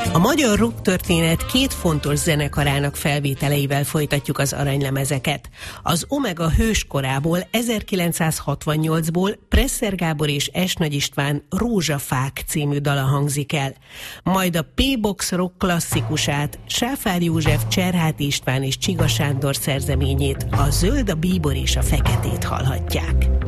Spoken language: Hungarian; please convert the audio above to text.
A magyar rocktörténet két fontos zenekarának felvételeivel folytatjuk az aranylemezeket. Az Omega hőskorából 1968-ból Presser Gábor és S. Nagy István Rózsafák című dala hangzik el. Majd a P-Box rock klasszikusát, Sáfár József, Cserháti István és Csiga Sándor szerzeményét, a Zöld, a bíbor és a feketét hallhatják.